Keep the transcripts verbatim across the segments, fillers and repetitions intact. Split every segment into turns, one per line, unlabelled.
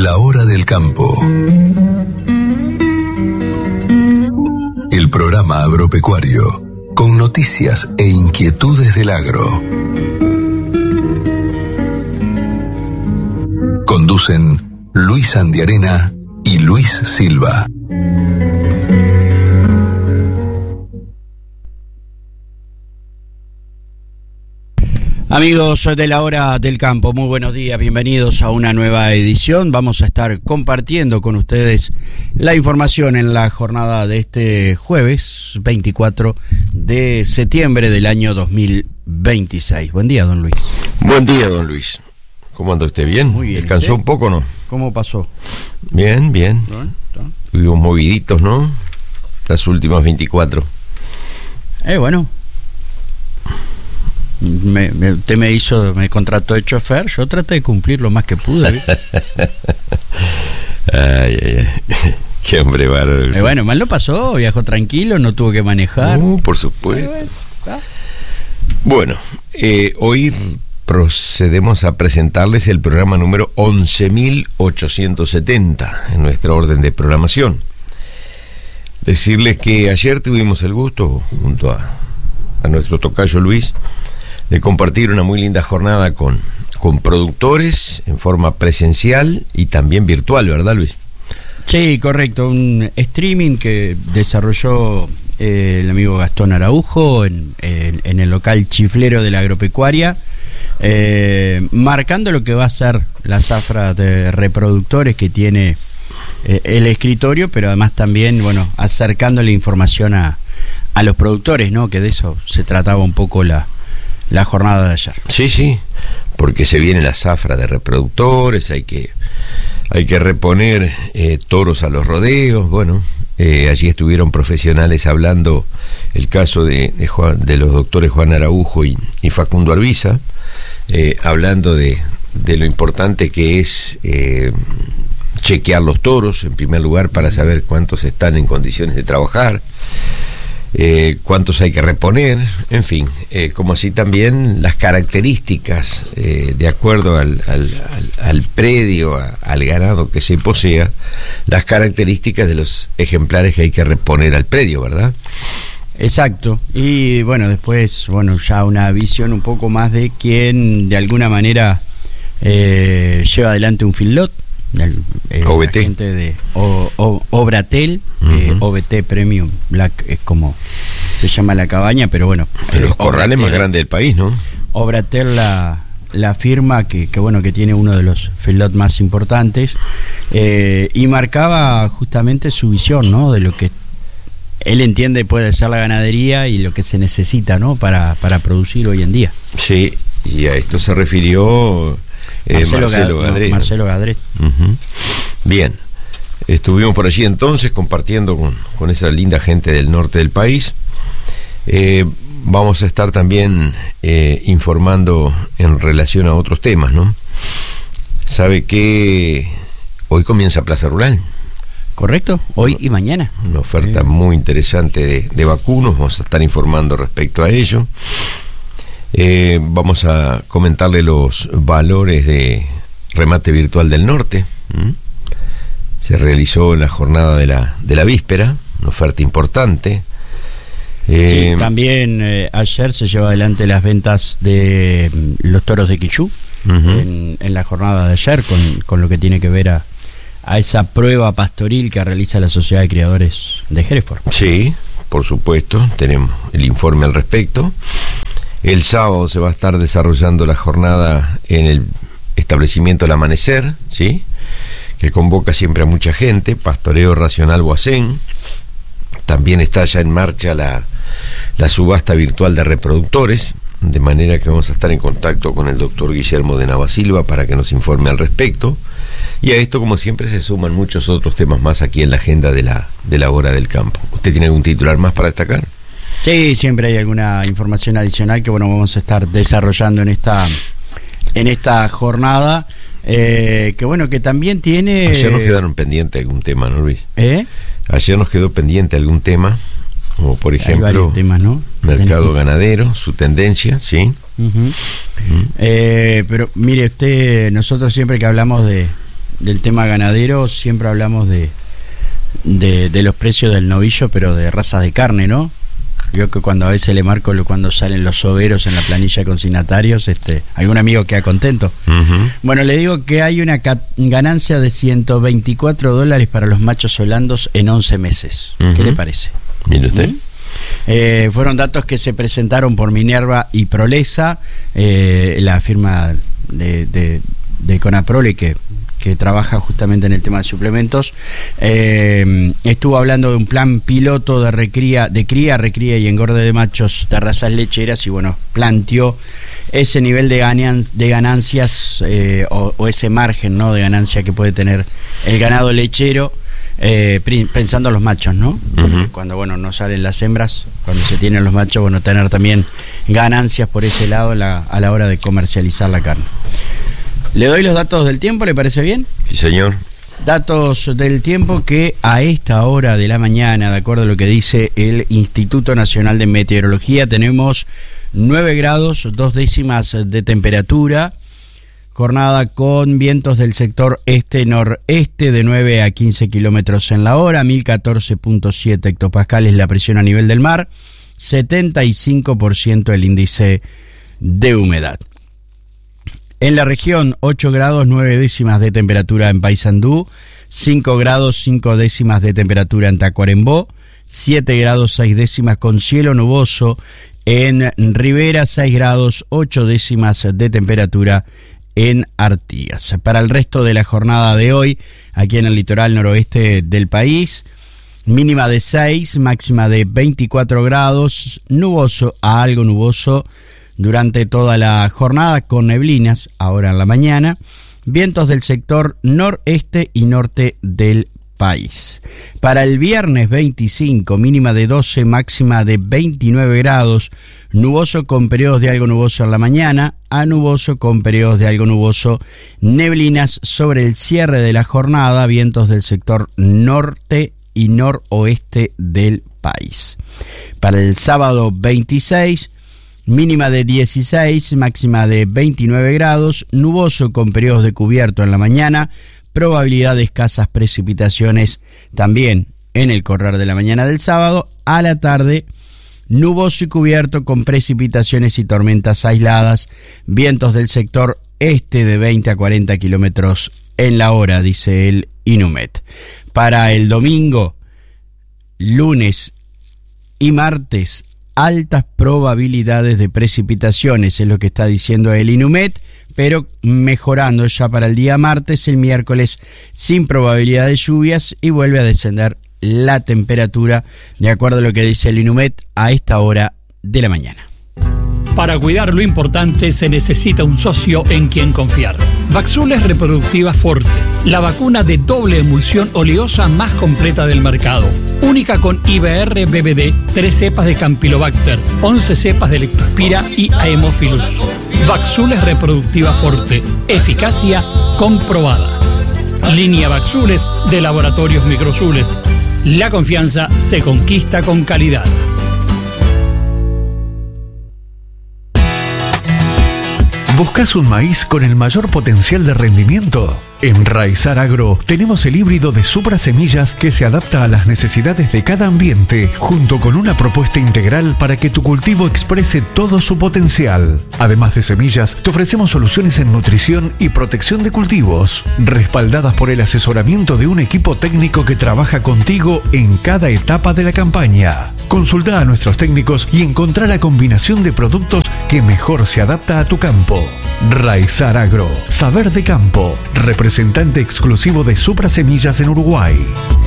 La Hora del Campo. El programa agropecuario con noticias e inquietudes del agro. Conducen Luis Andiarena y Luis Silva.
Amigos de la Hora del Campo, muy buenos días, bienvenidos a una nueva edición. Vamos a estar compartiendo con ustedes la información en la jornada de este jueves veinticuatro de septiembre del año dos mil veintiséis. Buen día, don Luis.
Buen día, don Luis. ¿Cómo anda usted? ¿Bien?
Muy bien.
¿Descansó
¿Usted?
un poco o no?
¿Cómo pasó?
Bien, bien.
¿No? ¿No?
Estuvimos moviditos, ¿no? Las últimas veinticuatro.
Eh, bueno. Me, me, usted me hizo, me contrató de chofer, yo traté de cumplir lo más que pude.
Ay, ay, ay. Qué hombre bárbaro.
Eh, bueno, mal lo pasó, viajó tranquilo, no tuvo que manejar.
Uh, por supuesto.
Eh, bueno,
bueno eh, hoy procedemos a presentarles el programa número once mil ochocientos setenta en nuestra orden de programación. Decirles que ayer tuvimos el gusto, junto a, a nuestro tocayo Luis, de compartir una muy linda jornada con, con productores en forma presencial y también virtual, ¿verdad, Luis?
Sí, correcto, un streaming que desarrolló eh, el amigo Gastón Araujo en, en, en el local Chiflero de la Agropecuaria, eh, marcando lo que va a ser la zafra de reproductores que tiene eh, el escritorio, pero además también, bueno, acercando la información a, a los productores, ¿no? Que de eso se trataba un poco la la jornada de ayer.
Sí, sí, porque se viene la zafra de reproductores, hay que hay que reponer eh, toros a los rodeos. Bueno, eh, allí estuvieron profesionales hablando el caso de, de, Juan, de los doctores Juan Araujo y, y Facundo Arbiza, eh, hablando de, de lo importante que es eh, chequear los toros, en primer lugar, para saber cuántos están en condiciones de trabajar, Eh, cuántos hay que reponer, en fin, eh, como así también las características eh, de acuerdo al, al, al, al predio, a, al ganado que se posea, las características de los ejemplares que hay que reponer al predio, ¿verdad?
Exacto, y bueno, después, bueno, ya una visión un poco más de quién de alguna manera eh, lleva adelante un feedlot. El, eh,
O B T.
La gente de o, o, Obratel, uh-huh. eh, O B T Premium Black es como se llama la cabaña, pero bueno.
Pero
eh,
los corrales más grandes del país, ¿no?
Obratel, la, la firma que, que bueno que tiene uno de los feedlots más importantes, eh, y marcaba justamente su visión, ¿no? De lo que él entiende puede ser la ganadería y lo que se necesita, ¿no? Para, para producir hoy en día.
Sí, y a esto se refirió Eh,
Marcelo,
Marcelo Gadret.
No, Marcelo Gadret.
Uh-huh. Bien, estuvimos por allí entonces compartiendo con, con esa linda gente del norte del país. Eh, vamos a estar también eh, informando en relación a otros temas, ¿no? Sabe que hoy comienza Plaza Rural.
Correcto, hoy y mañana.
Una oferta
eh.
muy interesante de, de vacunos, vamos a estar informando respecto a ello. Eh, vamos a comentarle los valores de remate virtual del norte. ¿Mm? Se realizó en la jornada de la, de la víspera, una oferta importante. Eh,
sí, también eh, ayer se llevó adelante las ventas de mm, los toros de Quichú, uh-huh. en, en la jornada de ayer, con, con lo que tiene que ver a, a esa prueba pastoril que realiza la Sociedad de Criadores de Hereford.
Sí, por supuesto, tenemos el informe al respecto. El sábado se va a estar desarrollando la jornada en el establecimiento El Amanecer, ¿sí? Que convoca siempre a mucha gente, pastoreo racional Boacén. También está ya en marcha la, la subasta virtual de reproductores, de manera que vamos a estar en contacto con el doctor Guillermo de Navasilva para que nos informe al respecto. Y a esto, como siempre, se suman muchos otros temas más aquí en la agenda de la, de la Hora del Campo. ¿Usted tiene algún titular más para destacar?
Sí, siempre hay alguna información adicional que bueno vamos a estar desarrollando en esta en esta jornada, eh, que bueno que también tiene.
Ayer nos quedaron pendiente algún tema, ¿no, Luis?
¿Eh?
Ayer nos quedó pendiente algún tema, como por ejemplo
hay varios temas, ¿no?
Mercado ganadero, su tendencia, sí.
Uh-huh. Uh-huh. Eh, pero mire usted, nosotros siempre que hablamos de del tema ganadero, siempre hablamos de, de, de los precios del novillo, pero de razas de carne, ¿no? Yo que cuando a veces le marco lo, cuando salen los soberos en la planilla de consignatarios, este, algún amigo queda contento. Uh-huh. Bueno, le digo que hay una ca- ganancia de ciento veinticuatro dólares para los machos holandos en once meses. Uh-huh. ¿Qué le parece?
Mire usted.
¿Mm? Eh, fueron datos que se presentaron por Minerva y Prolesa, eh, la firma de, de, de Conaprole que, que trabaja justamente en el tema de suplementos. Eh, estuvo hablando de un plan piloto de recría, de cría, recría y engorde de machos de razas lecheras, y bueno, planteó ese nivel de, ganan, de ganancias eh, o, o ese margen, ¿no?, de ganancia que puede tener el ganado lechero. Eh, pensando en los machos, ¿no? Uh-huh. Cuando, bueno, no salen las hembras, cuando se tienen los machos, bueno, tener también ganancias por ese lado la, a la hora de comercializar la carne. ¿Le doy los datos del tiempo? ¿Le parece bien?
Sí, señor.
Datos del tiempo que a esta hora de la mañana, de acuerdo a lo que dice el Instituto Nacional de Meteorología, tenemos nueve grados, dos décimas de temperatura. Jornada con vientos del sector este-noreste de nueve a quince kilómetros en la hora, mil catorce punto siete hectopascales la presión a nivel del mar, setenta y cinco por ciento el índice de humedad. En la región, ocho grados, nueve décimas de temperatura en Paysandú, cinco grados, cinco décimas de temperatura en Tacuarembó, siete grados, seis décimas con cielo nuboso en Rivera, seis grados, ocho décimas de temperatura en Artigas. Para el resto de la jornada de hoy, aquí en el litoral noroeste del país, mínima de seis, máxima de veinticuatro grados, nuboso a algo nuboso durante toda la jornada, con neblinas ahora en la mañana, vientos del sector noreste y norte del país. Para el viernes veinticinco, mínima de doce, máxima de veintinueve grados, nuboso con periodos de algo nuboso en la mañana, a nuboso con periodos de algo nuboso, neblinas sobre el cierre de la jornada, vientos del sector norte y noroeste del país. Para el sábado veintiséis, mínima de dieciséis, máxima de veintinueve grados, nuboso con periodos de cubierto en la mañana, probabilidad de escasas precipitaciones también en el correr de la mañana del sábado. A la tarde, nuboso y cubierto con precipitaciones y tormentas aisladas, vientos del sector este de veinte a cuarenta kilómetros en la hora, dice el INUMET. Para el domingo, lunes y martes, altas probabilidades de precipitaciones, es lo que está diciendo el INUMET, pero mejorando ya para el día martes, el miércoles sin probabilidad de lluvias, y vuelve a descender la temperatura, de acuerdo a lo que dice el INUMET a esta hora de la mañana.
Para cuidar lo importante se necesita un socio en quien confiar. Vaxules Reproductiva Forte, la vacuna de doble emulsión oleosa más completa del mercado. Única con I B R B B D, tres cepas de Campylobacter, once cepas de Leptospira y Haemophilus. Vaxules Reproductiva Forte, eficacia comprobada. Línea Vaxules de Laboratorios Microzules. La confianza se conquista con calidad.
¿Buscas un maíz con el mayor potencial de rendimiento? En Raizar Agro tenemos el híbrido de Supra Semillas que se adapta a las necesidades de cada ambiente, junto con una propuesta integral para que tu cultivo exprese todo su potencial. Además de semillas, te ofrecemos soluciones en nutrición y protección de cultivos, respaldadas por el asesoramiento de un equipo técnico que trabaja contigo en cada etapa de la campaña. Consulta a nuestros técnicos y encontrá la combinación de productos que mejor se adapta a tu campo. Raizar Agro, saber de campo, representante exclusivo de Supra Semillas en Uruguay.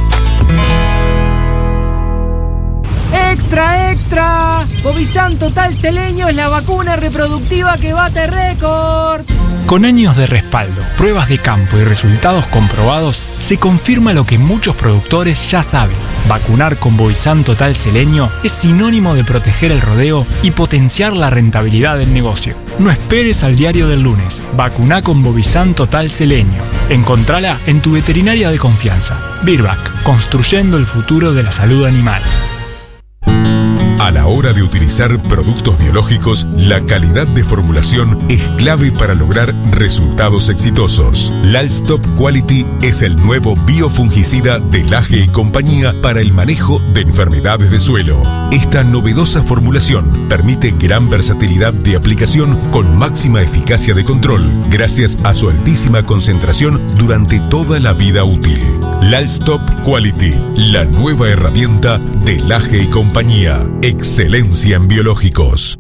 ¡Extra, extra! Bovizan Total Seleño es la vacuna reproductiva que bate récords.
Con años de respaldo, pruebas de campo y resultados comprobados, se confirma lo que muchos productores ya saben. Vacunar con Bovizan Total Seleño es sinónimo de proteger el rodeo y potenciar la rentabilidad del negocio. No esperes al diario del lunes. Vacuná con Bovizan Total Seleño. Encontrala en tu veterinaria de confianza. Virbac, construyendo el futuro de la salud animal.
A la hora de utilizar productos biológicos, la calidad de formulación es clave para lograr resultados exitosos. Lalstop Quality es el nuevo biofungicida de Laje y compañía para el manejo de enfermedades de suelo. Esta novedosa formulación permite gran versatilidad de aplicación con máxima eficacia de control, gracias a su altísima concentración durante toda la vida útil. Lalstop Quality, la nueva herramienta de Laje y compañía. Excelencia en biológicos.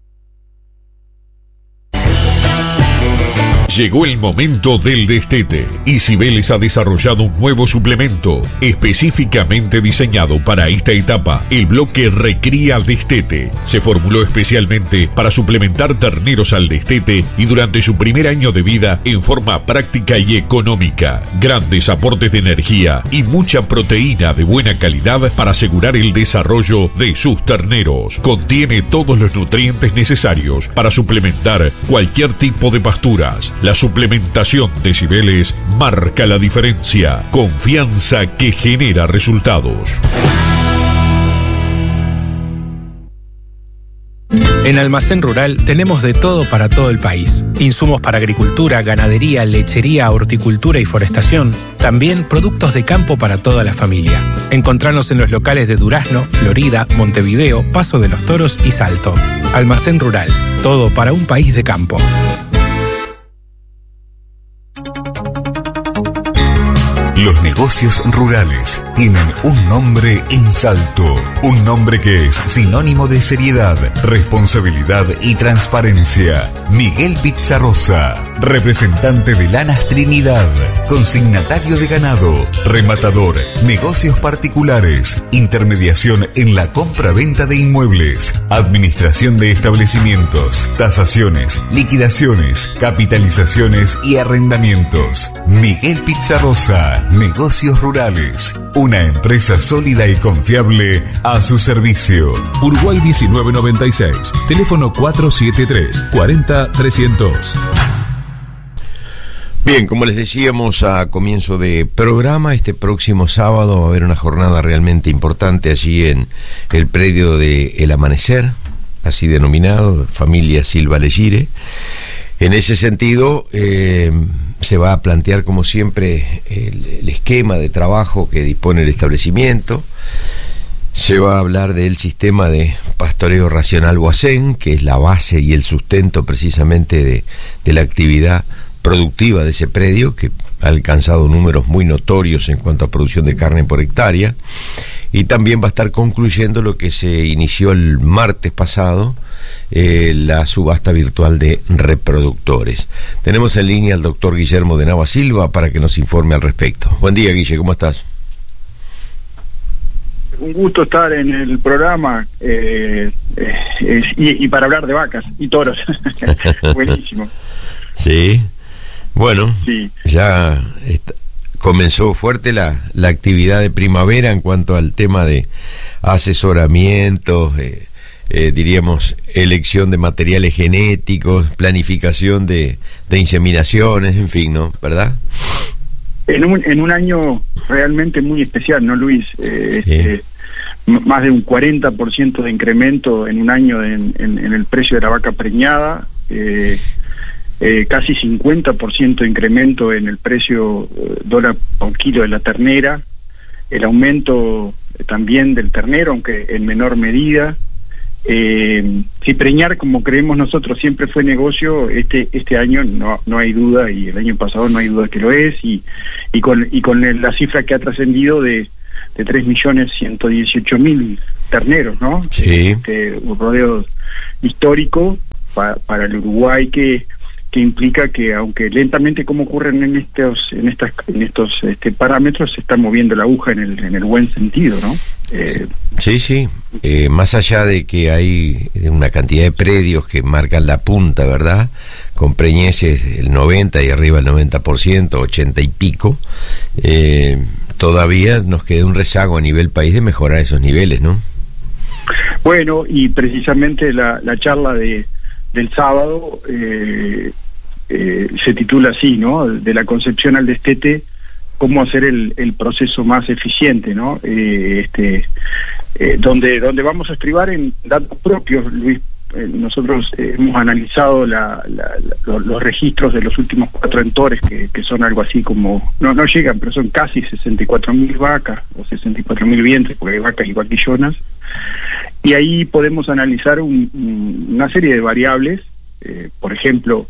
Llegó el momento del destete y Cibeles ha desarrollado un nuevo suplemento específicamente diseñado para esta etapa, el bloque Recría Destete. Se formuló especialmente para suplementar terneros al destete y durante su primer año de vida en forma práctica y económica. Grandes aportes de energía y mucha proteína de buena calidad para asegurar el desarrollo de sus terneros. Contiene todos los nutrientes necesarios para suplementar cualquier tipo de pasturas. La suplementación de Cibeles marca la diferencia. Confianza que genera resultados.
En Almacén Rural tenemos de todo para todo el país. Insumos para agricultura, ganadería, lechería, horticultura y forestación. También productos de campo para toda la familia. Encontranos en los locales de Durazno, Florida, Montevideo, Paso de los Toros y Salto. Almacén Rural. Todo para un país de campo.
Los negocios rurales tienen un nombre en Salto, un nombre que es sinónimo de seriedad, responsabilidad y transparencia. Miguel Pizarrosa, representante de Lanas Trinidad, consignatario de ganado, rematador, negocios particulares, intermediación en la compra-venta de inmuebles, administración de establecimientos, tasaciones, liquidaciones, capitalizaciones y arrendamientos. Miguel Pizarrosa, Negocios Rurales, una empresa sólida y confiable a su servicio.
Uruguay diecinueve noventa y seis, teléfono cuatro siete tres, cuatro cero, trescientos.
Bien, como les decíamos a comienzo de programa, este próximo sábado va a haber una jornada realmente importante allí en el predio de El Amanecer, así denominado, familia Silva Legire. En ese sentido, eh, se va a plantear, como siempre, el, el esquema de trabajo que dispone el establecimiento. Se va a hablar del sistema de pastoreo racional Boacén, que es la base y el sustento precisamente de, de la actividad productiva de ese predio, que ha alcanzado números muy notorios en cuanto a producción de carne por hectárea. Y también va a estar concluyendo lo que se inició el martes pasado, eh, la subasta virtual de reproductores. Tenemos en línea al doctor Guillermo de Nava Silva para que nos informe al respecto. Buen día, Guille, ¿cómo estás?
Un gusto estar en el programa eh, eh, y, y para hablar de vacas y toros. Buenísimo.
Sí, bueno,
sí.
Ya está. Comenzó fuerte la, la actividad de primavera en cuanto al tema de asesoramiento, eh, eh, diríamos, elección de materiales genéticos, planificación de, de inseminaciones, en fin, ¿no? ¿Verdad?
En un, en un año realmente muy especial, ¿no, Luis? Eh, sí. eh, m- más de un cuarenta por ciento de incremento en un año en, en, en el precio de la vaca preñada, eh, Eh, casi cincuenta por ciento de incremento en el precio eh, dólar por kilo de la ternera, el aumento eh, también del ternero, aunque en menor medida. Eh, si preñar, como creemos nosotros, siempre fue negocio, este este año no no hay duda, y el año pasado no hay duda que lo es, y y con y con el, la cifra que ha trascendido de de tres millones ciento dieciocho mil terneros, ¿no?
Sí.
Este, un rodeo histórico pa, para el Uruguay que que implica que, aunque lentamente como ocurren en estos en estas en estos este, parámetros, se está moviendo la aguja en el en el buen sentido, ¿no? Eh,
sí, sí. Eh, más allá de que hay una cantidad de predios que marcan la punta, ¿verdad? Con preñeces el noventa y arriba el noventa por ciento, ochenta y pico, eh, todavía nos queda un rezago a nivel país de mejorar esos niveles, ¿no?
Bueno, y precisamente la, la charla de del sábado eh, eh, se titula así, ¿no? De la concepción al destete, cómo hacer el, el proceso más eficiente, ¿no? Eh, este eh, donde, donde vamos a estribar en datos propios, Luis. Eh, nosotros eh, hemos analizado la, la, la, los, los registros de los últimos cuatro entores, que, que son algo así como, no no llegan, pero son casi sesenta y cuatro mil vacas, o sesenta y cuatro mil vientres, porque hay vacas y vaquillonas, y ahí podemos analizar un, un, una serie de variables, eh, por ejemplo,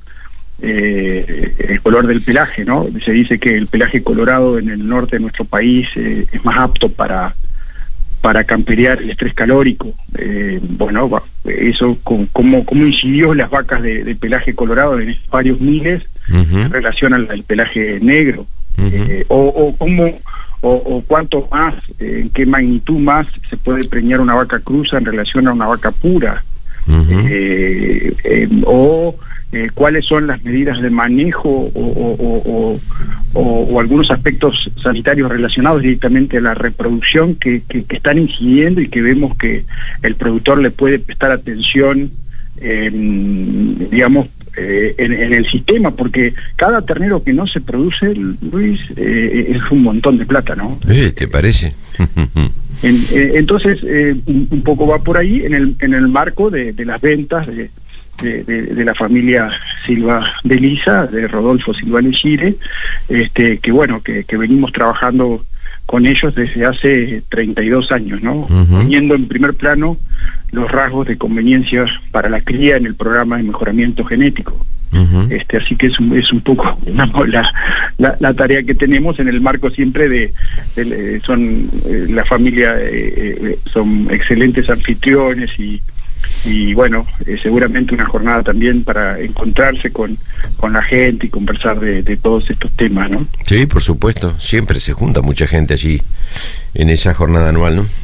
eh, el color del pelaje, ¿no? Se dice que el pelaje colorado en el norte de nuestro país eh, es más apto para para camperear el estrés calórico. Eh, bueno, eso, cómo cómo incidió las vacas de, de pelaje colorado en varios miles uh-huh. en relación al, al pelaje negro, uh-huh. eh, o, o cómo o, o cuánto más, eh, en qué magnitud más se puede preñar una vaca cruza en relación a una vaca pura, uh-huh. eh, eh, o eh, cuáles son las medidas de manejo o, o, o, o, o, o algunos aspectos sanitarios relacionados directamente a la reproducción que, que, que están incidiendo y que vemos que el productor le puede prestar atención, eh, digamos, eh, en, en el sistema, porque cada ternero que no se produce, Luis, eh, es un montón de plata, ¿no?
Eh, ¿Te parece?
En, eh, entonces, eh, un, un poco va por ahí en el, en el marco de, de las ventas de De, de, de la familia Silva de Lisa, de Rodolfo Silva Lechire, este, que bueno, que, que venimos trabajando con ellos desde hace treinta y dos años, ¿no? Uh-huh. Poniendo en primer plano los rasgos de conveniencia para la cría en el programa de mejoramiento genético. Uh-huh. Este, así que es un, es un poco digamos, la, la, la tarea que tenemos en el marco siempre de, de son eh, la familia eh, eh, son excelentes anfitriones y y bueno, eh, seguramente una jornada también para encontrarse con, con la gente y conversar de, de todos estos temas, ¿no?
Sí, por supuesto, siempre se junta mucha gente allí en esa jornada anual, ¿no?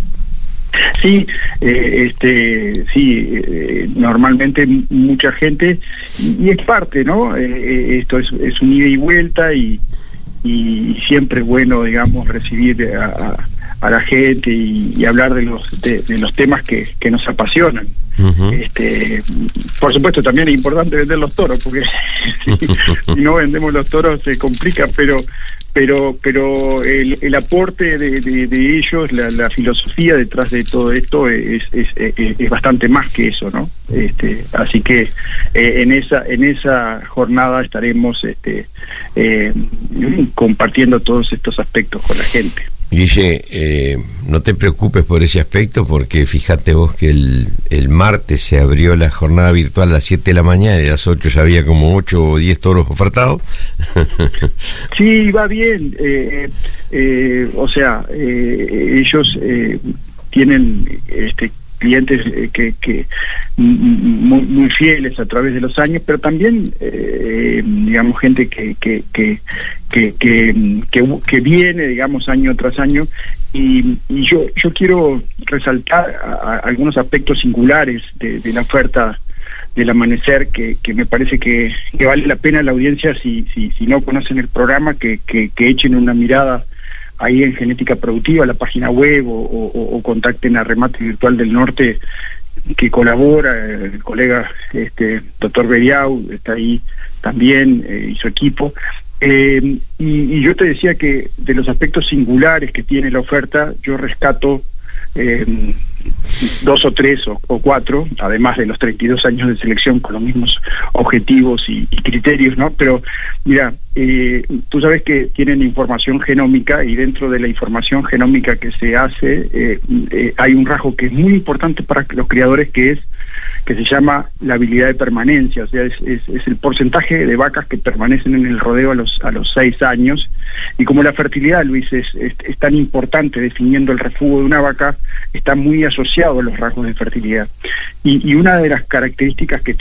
Sí, eh, este, sí, eh, normalmente mucha gente, y, y es parte, ¿no? Eh, esto es, es un ida y vuelta y, y siempre es bueno, digamos, recibir a, a a la gente y, y hablar de los de, de los temas que, que nos apasionan. Uh-huh. Este, por supuesto también es importante vender los toros, porque si, si no vendemos los toros se complica, pero pero pero el, el aporte de, de, de ellos, la, la filosofía detrás de todo esto es, es, es, es bastante más que eso, ¿no? Este, así que eh, en esa en esa jornada estaremos este, eh, compartiendo todos estos aspectos con la gente.
Guille, eh, no te preocupes por ese aspecto, porque fíjate vos que el, el martes se abrió la jornada virtual a las siete de la mañana y a las ocho ya había como ocho o diez toros ofertados.
Sí, va bien. Eh, eh, o sea, eh, ellos eh, tienen este clientes eh, que, que muy, muy fieles a través de los años, pero también eh, digamos gente que que que que, que, que, que viene, digamos, año tras año, y, y yo yo quiero resaltar a, a algunos aspectos singulares de, de la oferta del Amanecer que, que me parece que, que vale la pena la audiencia, si si, si no conocen el programa, que, que, que echen una mirada ahí en Genética Productiva, la página web, o, o, o contacten a Remate Virtual del Norte, que colabora, el colega este doctor Beriau está ahí también, eh, y su equipo. Eh, y, y yo te decía que de los aspectos singulares que tiene la oferta, yo rescato eh, dos o tres o, o cuatro, además de los treinta y dos años de selección con los mismos objetivos y, y criterios, ¿no? Pero mira, eh, tú sabes que tienen información genómica, y dentro de la información genómica que se hace eh, eh, hay un rasgo que es muy importante para los criadores, que es que se llama la habilidad de permanencia, o sea, es, es, es el porcentaje de vacas que permanecen en el rodeo a los a los seis años, y como la fertilidad, Luis, es, es, es tan importante definiendo el refugio de una vaca, está muy asociado a los rasgos de fertilidad, y, y una de las características que tiene